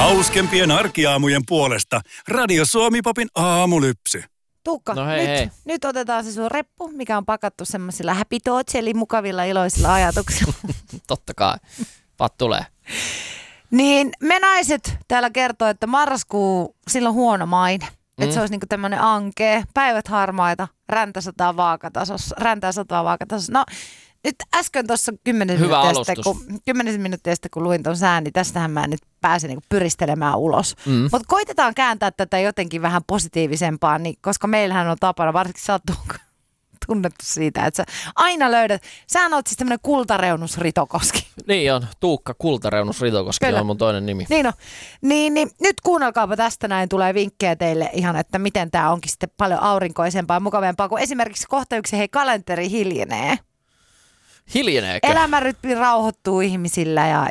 Hauskempien arkiaamujen puolesta Radio Suomi-popin aamulypsy. Tuukka, No hei. nyt otetaan se sun reppu, mikä on pakattu semmoisilla happy thoughts, eli mukavilla iloisilla ajatuksilla. Totta kai. Pat tulee. Niin me naiset täällä kertoo, että marraskuu, sillä on huono maine. Että se olisi niinku tämmöinen ankea, päivät harmaita, räntää sataa vaakatasossa. No nyt äsken tuossa 10 minuuttia sitten, kun luin ton sään, niin tästähän mä nyt pääsen niinku pyristelemään ulos. Mutta koitetaan kääntää tätä jotenkin vähän positiivisempaa, niin, koska meillähän on tapana, varsinkin sä oot tunnettu siitä, että sä aina löydät, sähän oot siis tämmönen Kultareunus Ritokoski. Niin on, Tuukka Kultareunus Ritokoski on mun toinen nimi. Niin on. Niin, nyt kuunnelkaapa tästä näin, tulee vinkkejä teille ihan, että miten tää onkin sitten paljon aurinkoisempaa ja mukavempaa, kun esimerkiksi kohta yksi kalenteri hiljenee. Hiljeneekö? Elämänrytmi rauhoittuu ihmisillä ja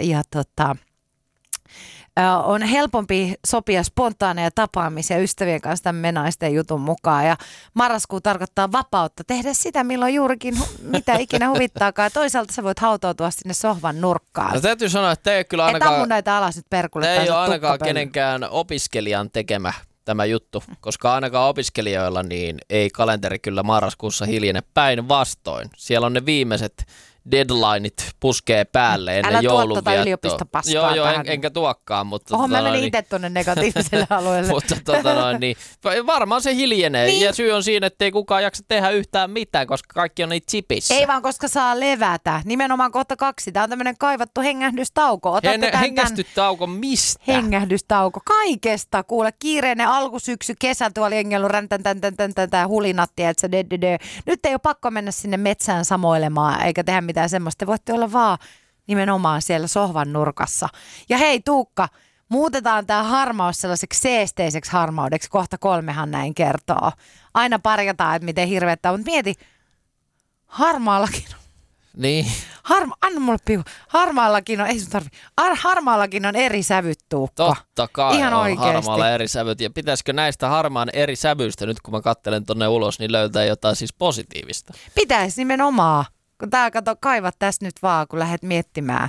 on helpompi sopia spontaaneja tapaamisia ystävien kanssa tämän menaisten jutun mukaan. Ja marraskuu tarkoittaa vapautta tehdä sitä, milloin juurikin mitä ikinä huvittaakaan. Toisaalta sä voit hautautua sinne sohvan nurkkaan. No täytyy sanoa, että ei ole kyllä ainakaan... Et ammu näitä alas nyt perkulle. Ei ole ainakaan kenenkään opiskelijan tekemä tämä juttu, koska ainakaan opiskelijoilla niin ei kalenteri kyllä marraskuussa hiljene, päinvastoin. Siellä on ne viimeiset deadlineit puskee päälle ennen joulunviettoa. Älä tuo yliopistopaskaa. Joo, enkä tuokkaan, mutta... Oho, mä menin itse tuonne negatiiviselle alueelle. Mutta niin, varmaan se hiljenee. Niin. Ja syy on siinä, ettei kukaan jaksa tehdä yhtään mitään, koska kaikki on niitä chipissä. Ei vaan, koska saa levätä. Nimenomaan kohta 2. Tämä on tämmöinen kaivattu hengähdystauko. Hengästytauko mistä? Hengähdystauko. Kaikesta. Kuule, kiireinen alkusyksy, kesä tuolla jengellä räntän hulinatti, että se nyt ei ole pakko mennä sinne metsään samoilemaan eikä tehdä mitään semmoista. Te voitte olla vaan nimenomaan siellä sohvan nurkassa. Ja hei Tuukka, muutetaan tämä harmaus sellaiseksi seesteiseksi harmaudeksi. Kohta 3 näin kertoo. Aina parjataan, että miten hirveettä on. Mutta mieti, harmaallakin on. Niin. Anna mulle piu. Harmaallakin on, ei sun tarvi. Harmaallakin on eri sävyt, Tuukka. Totta kai ihan on oikeesti. Harmaalla eri sävyt. Ja pitäisikö näistä harmaan eri sävyistä, nyt kun mä katselen tonne ulos, niin löytää jotain siis positiivista? Pitäisi nimenomaan. Kun tää kato, kaivat tässä nyt vaan, kun lähdet miettimään.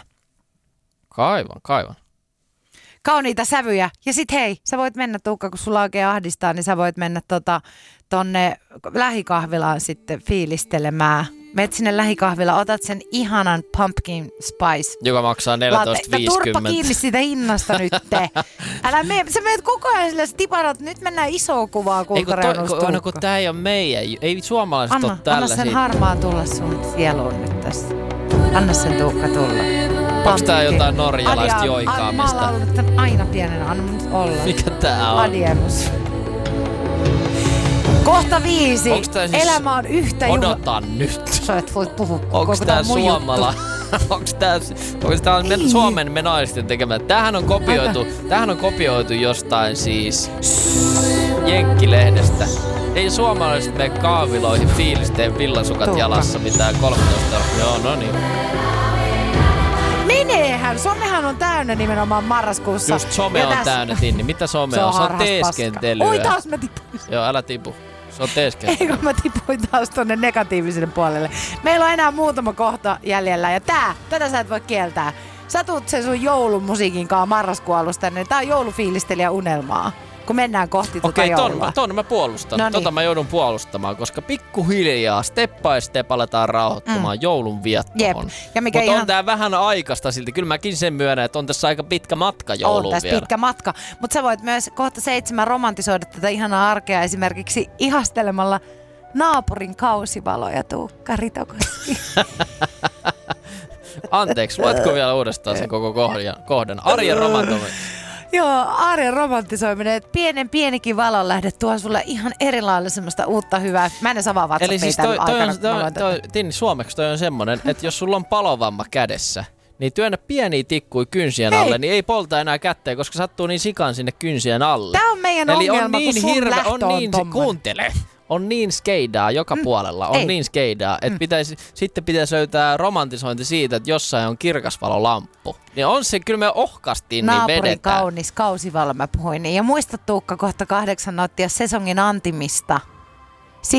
Kaivan. Kauniita sävyjä. Ja sit hei, sä voit mennä Tuukka, kun sulla oikein ahdistaa, niin sä voit mennä tonne lähikahvilaan sitten fiilistelemään. Meet sinne lähikahvilaan, otat sen ihanan pumpkin spice. Joka maksaa 14,50. Turpa kiinni siitä hinnasta nyt. Älä mene, sä menet koko ajan sillä, sä tiparat, nyt mennään isoa kuvaa Kultareunus Tuukka. Kun tää ei ole meidän, ei suomalaiset ole tällaisia. Anna sen harmaan tulla sun sieluun nyt tässä. Anna sen Tuukka tulla. Onks tää jotain norjalaista joikaamista? Mä oon laulunut tän aina pienenä, anna mun olla. Mikä tää on? Adiemus. Kohta 5. Siis elämä on yhtä odotan nyt. Sä et voi puhua. Onks tää suomala? Onks tää Suomen menaisten tekemä? Tämähän on kopioitu jostain siis Jenkkilehdestä. Ei suomalaiset mene kahviloihin fiilisteen villasukat jalassa mitään 13. Joo, no niin. Meneehän! Somehan on täynnä nimenomaan marraskuussa. Just some on täynnä, Tinni. Mitä some on? Se on teeskentelyä. Oi, taas mä tipuin. Joo, älä tipu. Se on teeskentelyä. Eikö mä tipuin taas tonne negatiiviselle puolelle. Meillä on enää muutama kohta jäljellä ja tätä sä et voi kieltää. Sä tuut sen sun joulumusiikin kanssa marraskuun alusta, niin tää on joulufiilistelijä unelmaa. Kun mennään kohti joulua. Ton mä puolustan. Noniin. Tota mä joudun puolustamaan, koska pikkuhiljaa, step by step aletaan rauhoittumaan joulun viettoon. Mutta on tää vähän aikaista silti. Kyllä mäkin sen myönnän, että on tässä aika pitkä matka jouluun vielä. On tässä pitkä matka. Mutta sä voit myös kohta 7 romantisoida tätä ihanaa arkea esimerkiksi ihastelemalla naapurin kausivaloja, Tuukka Ritokoski. Anteeksi, voitko vielä uudestaan sen koko kohdan? Arjen romantisoiminen. Joo, arjen romantisoiminen, että pienikin valonlähde tuo sulle ihan erilailla semmoista uutta hyvää. Mä en avaa WhatsAppia eli siis Tinni, suomeksi toi on semmonen, että jos sulla on palovamma kädessä, niin työnnä pieniä tikkuja kynsien alle, niin ei polta enää kätteen, koska sattuu niin sikan sinne kynsien alle. Tää on meidän ongelma, kun sun lähtö on tommoinen. Kuuntele. On niin skeidaa joka puolella, on niin skeidaa, että pitäisi löytää romantisointi siitä, että jossain on kirkasvalolamppu. Niin on se, kyllä me ohkastiin, niin vedetään. Naapurin kaunis kausivalo mä puhuin. Ja muista Tuukka kohta 8 nauttia sesongin antimista.